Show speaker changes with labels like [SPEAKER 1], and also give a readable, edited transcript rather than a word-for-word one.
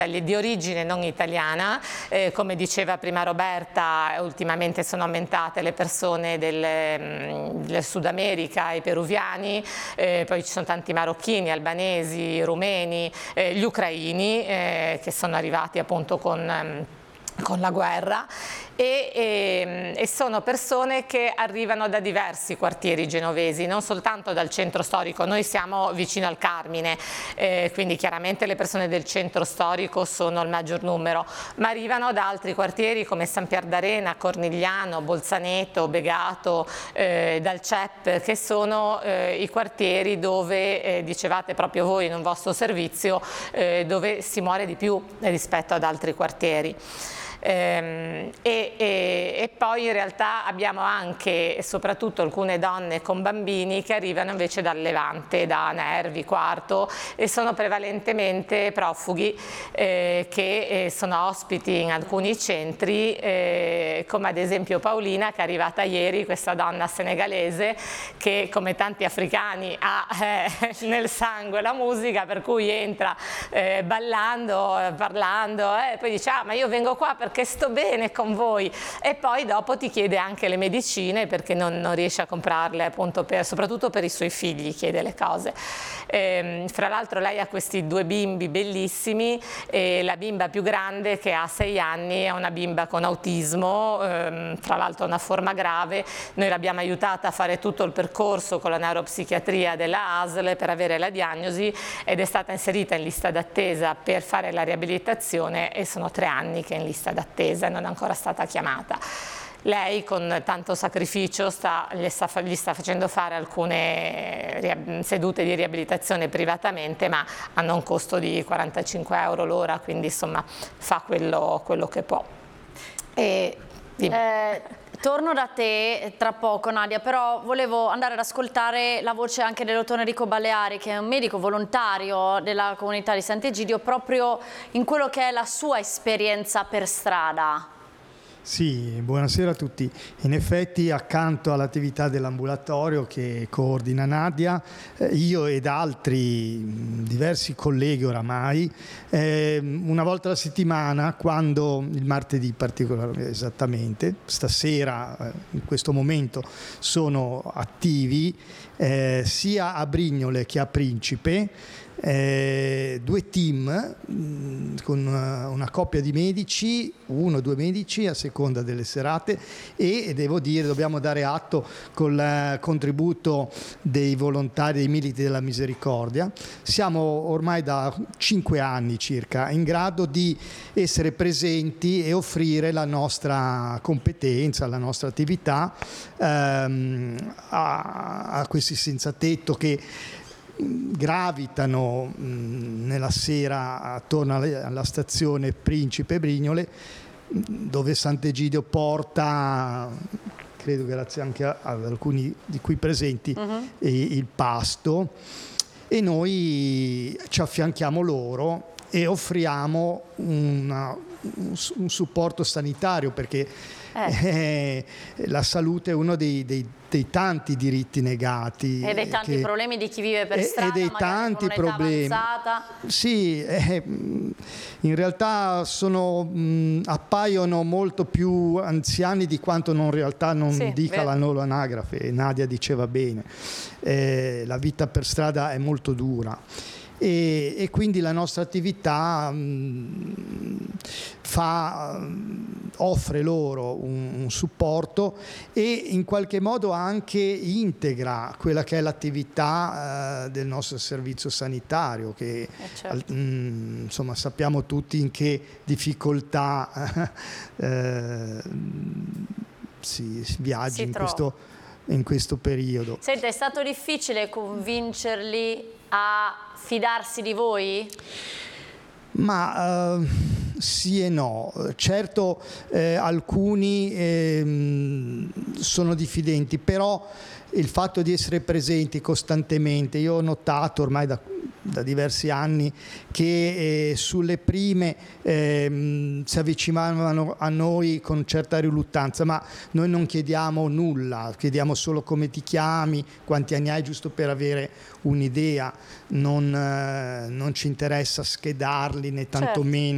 [SPEAKER 1] di origine non italiana, come diceva prima Roberta, ultimamente sono aumentate le persone del Sud America, i peruviani, poi ci sono tanti marocchini, albanesi, rumeni, gli ucraini che sono arrivati appunto con la guerra e sono persone che arrivano da diversi quartieri genovesi, non soltanto dal centro storico. Noi siamo vicino al Carmine, quindi chiaramente le persone del centro storico sono il maggior numero, ma arrivano da altri quartieri come San Pier d'Arena, Cornigliano, Bolzaneto, Begato, dal CEP, che sono i quartieri dove, dicevate proprio voi in un vostro servizio, dove si muore di più rispetto ad altri quartieri. E poi in realtà abbiamo anche e soprattutto alcune donne con bambini che arrivano invece dal Levante, da Nervi, Quarto, e sono prevalentemente profughi che sono ospiti in alcuni centri, come ad esempio Paolina, che è arrivata ieri, questa donna senegalese che come tanti africani ha nel sangue la musica, per cui entra ballando, parlando, poi dice ma io vengo qua perché sto bene con voi, e poi dopo ti chiede anche le medicine perché non riesce a comprarle, appunto soprattutto per i suoi figli chiede le cose. Fra l'altro lei ha questi 2 bimbi bellissimi, e la bimba più grande, che ha 6 anni, è una bimba con autismo, tra l'altro una forma grave. Noi l'abbiamo aiutata a fare tutto il percorso con la neuropsichiatria della ASL per avere la diagnosi, ed è stata inserita in lista d'attesa per fare la riabilitazione, e sono 3 anni che è in lista d'attesa e non è ancora stata chiamata. Lei con tanto sacrificio gli sta facendo fare alcune sedute di riabilitazione privatamente, ma hanno un costo di 45 euro l'ora, quindi insomma fa quello che può.
[SPEAKER 2] Torno da te tra poco, Nadia, però volevo andare ad ascoltare la voce anche del dottor Enrico Baleari, che è un medico volontario della comunità di Sant'Egidio, proprio in quello che è la sua esperienza per strada.
[SPEAKER 3] Sì, buonasera a tutti. In effetti, accanto all'attività dell'ambulatorio che coordina Nadia, io ed altri diversi colleghi oramai, una volta alla settimana, quando il martedì particolarmente esattamente, stasera in questo momento sono attivi sia a Brignole che a Principe, 2 team con una coppia di medici, 1 o 2 medici a seconda delle serate, e devo dire, dobbiamo dare atto col contributo dei volontari, dei militi della misericordia. Siamo ormai da 5 anni circa in grado di essere presenti e offrire la nostra competenza, la nostra attività a questi senza tetto che gravitano nella sera attorno alla stazione Principe Brignole, dove Sant'Egidio porta, credo grazie anche ad alcuni di qui presenti, il pasto, e noi ci affianchiamo loro e offriamo un supporto sanitario, perché la salute è uno dei tanti diritti negati
[SPEAKER 2] e dei tanti problemi di chi vive per strada,
[SPEAKER 3] e dei tanti problemi avanzata. Sì, in realtà appaiono molto più anziani di quanto in realtà non dica vero. La loro anagrafe. Nadia diceva bene, la vita per strada è molto dura. E quindi la nostra attività offre loro un supporto e in qualche modo anche integra quella che è l'attività del nostro servizio sanitario, che certo. Insomma sappiamo tutti in che difficoltà si viaggia in questo periodo.
[SPEAKER 2] Senta, è stato difficile convincerli a fidarsi di voi?
[SPEAKER 3] Ma sì e no. Certo, alcuni sono diffidenti, però il fatto di essere presenti costantemente, io ho notato ormai da diversi anni che sulle prime si avvicinavano a noi con certa riluttanza, ma noi non chiediamo nulla, chiediamo solo come ti chiami, quanti anni hai, giusto per avere un'idea, non ci interessa schedarli né tantomeno